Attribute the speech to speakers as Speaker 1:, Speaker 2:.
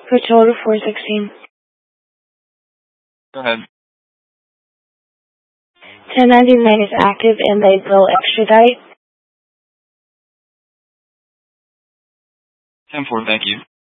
Speaker 1: For total 416.
Speaker 2: Go ahead.
Speaker 1: 1099 is active and they will extradite.
Speaker 2: 10-4, thank you.